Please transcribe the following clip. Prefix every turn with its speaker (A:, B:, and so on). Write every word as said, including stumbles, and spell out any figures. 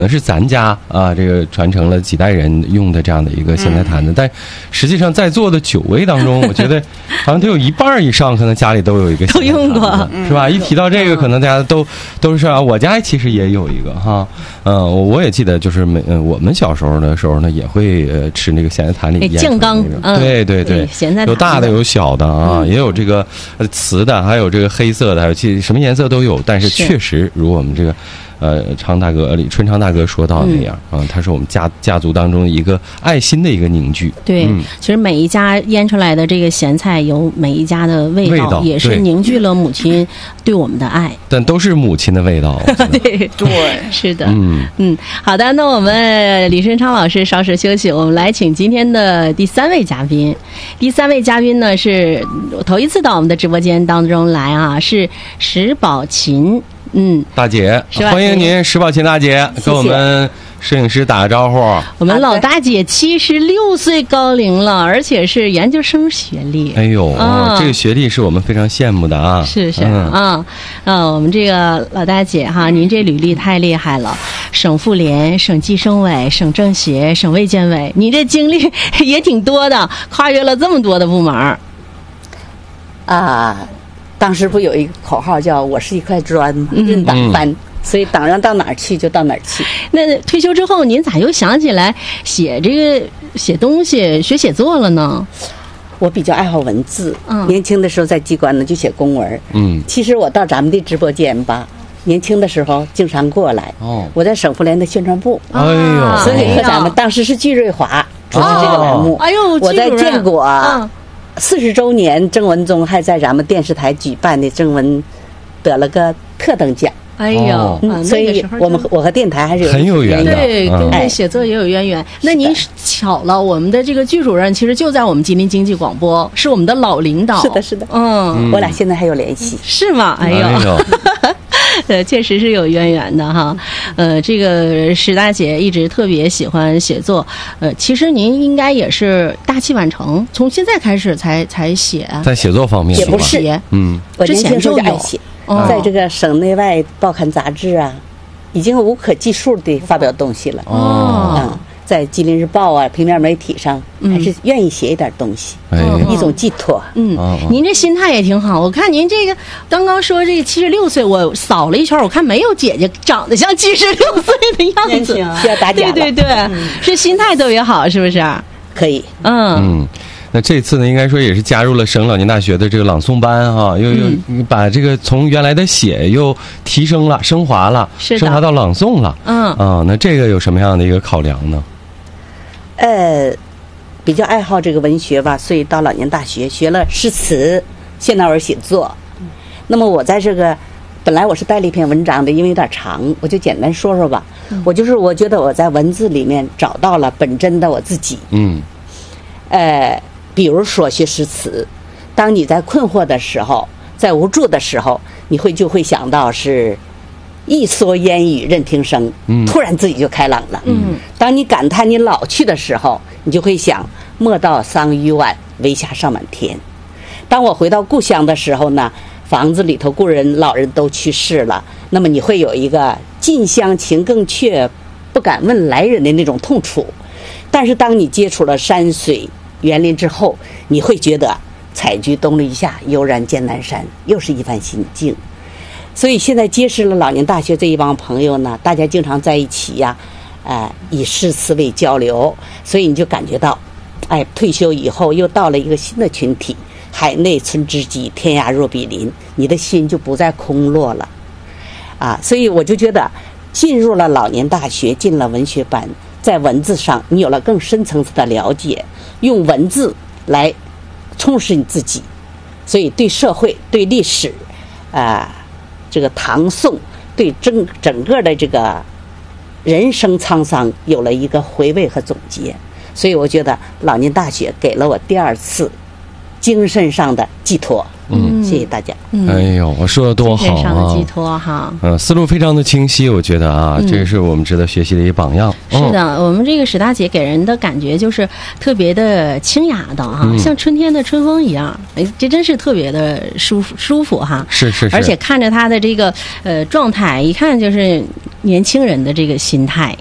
A: 可能是咱家啊，这个传承了几代人用的这样的一个咸菜坛子，嗯、但实际上在座的九位当中，我觉得好像都有一半以上可能家里都有一个咸菜坛子，都用过，是吧？一提到这个，可能大家都都是啊，我家其实也有一个哈，嗯、呃，我也记得就是每、呃、我们小时候的时候呢，也会呃吃那个咸菜坛里腌
B: 酱缸，
A: 嗯、对对对，
B: 咸菜
A: 有大的有小的啊，嗯、也有这个呃瓷的，还有这个黑色的，还有其实什么颜色都有，但是确实如我们这个。呃，昌大哥、李春昌大哥说到那样啊、嗯，他是我们家家族当中一个爱心的一个凝聚。
B: 对，嗯、其实每一家腌出来的这个咸菜有每一家的味道，
A: 味道
B: 也是凝聚了母亲对我们的爱。
A: 但都是母亲的味道。
B: 对
C: 对，
B: 是的。嗯嗯，好的，那我们李春昌老师稍事休息，我们来请今天的第三位嘉宾。第三位嘉宾呢是头一次到我们的直播间当中来啊，是石宝琴。嗯，
A: 大姐，欢迎您，石宝琴大姐，谢谢跟我们摄影师打个招呼。
B: 我们老大姐七十六岁高龄了，而且是研究生学历。
A: 哎呦，啊、这个学历是我们非常羡慕的啊！
B: 是是、嗯、啊，啊，我们这个老大姐哈，您这履历太厉害了，省妇联、省计生委、省政协、省卫健委，您这经历也挺多的，跨越了这么多的部门。
C: 啊。当时不有一个口号叫我是一块砖吗？任党搬、嗯、所以党让到哪儿去就到哪儿去。
B: 那退休之后您咋又想起来写这个写东西学写作了呢？
C: 我比较爱好文字、嗯、年轻的时候在机关呢就写公文。嗯，其实我到咱们的直播间吧，年轻的时候经常过来。哦，我在省妇联的宣传部。
A: 哎呦，
C: 所以和咱们当时是季瑞华主持这个栏目。
B: 哎呦，
C: 我在建国啊。四十周年，郑文宗还在咱们电视台举办的郑文得了个特等奖。
B: 哎呦，
C: 嗯、所以我们我和电台还是有
A: 很有缘的，
B: 对，跟这写作也有渊源。那您巧了，我们的这个剧主任其实就在我们吉林经济广播，是我们的老领导。
C: 是的，是的，嗯，我俩现在还有联系。
B: 是吗？哎呦。哎呦呃，确实是有渊源的哈，呃，这个石大姐一直特别喜欢写作，呃，其实您应该也是大器晚成，从现在开始才才写，
A: 在写作方面
C: 也不是，
A: 嗯，
C: 我之前就爱写，哦、在这个省内外报刊杂志啊，已经无可计数的发表东西了，哦，嗯。在吉林日报啊，平面媒体上，还是愿意写一点东西，嗯、一种寄托。
B: 嗯，嗯您这心态也挺好。我看您这个刚刚说这个七十六岁，我扫了一圈，我看没有姐姐长得像七十六岁的样子，
C: 需要打假了。
B: 对对对，嗯、是心态特别好，是不是？
C: 可以。
B: 嗯
A: 嗯。那这次呢，应该说也是加入了省老年大学的这个朗诵班哈、啊，又又把这个从原来的写又提升了、升华了，升华到朗诵了。嗯啊，那这个有什么样的一个考量呢？
C: 呃，比较爱好这个文学吧，所以到老年大学学了诗词、现代文写作。那么我在这个本来我是带了一篇文章的，因为有点长，我就简单说说吧。嗯、我就是我觉得我在文字里面找到了本真的我自己。嗯，呃，比如说学诗词，当你在困惑的时候，在无助的时候，你会就会想到是。一蓑烟雨任听声，突然自己就开朗了。嗯，当你感叹你老去的时候，你就会想莫道桑榆晚，为霞尚满天。当我回到故乡的时候呢，房子里头故人老人都去世了，那么你会有一个近乡情更怯，不敢问来人的那种痛楚。但是当你接触了山水园林之后，你会觉得采菊东篱下，悠然见南山，又是一番心境。所以现在结识了老年大学这一帮朋友呢，大家经常在一起呀、啊，呃，以诗词为交流，所以你就感觉到，哎，退休以后又到了一个新的群体，海内存知己，天涯若比邻，你的心就不再空落了，啊，所以我就觉得，进入了老年大学，进了文学班，在文字上你有了更深层次的了解，用文字来充实你自己，所以对社会、对历史，啊、呃。这个唐宋对整整个的这个人生沧桑有了一个回味和总结，所以我觉得老年大学给了我第二次精神上的寄托。嗯，谢谢大家。
A: 嗯、哎呦，我说的多好啊！精神
B: 上的寄托哈。
A: 嗯，思路非常的清晰，我觉得啊，嗯、这是我们值得学习的一个榜样。
B: 嗯、是的，我们这个史大姐给人的感觉就是特别的清雅的哈，嗯、像春天的春风一样，哎，这真是特别的舒服舒服哈。
A: 是是是。
B: 而且看着她的这个呃状态，一看就是年轻人的这个心态，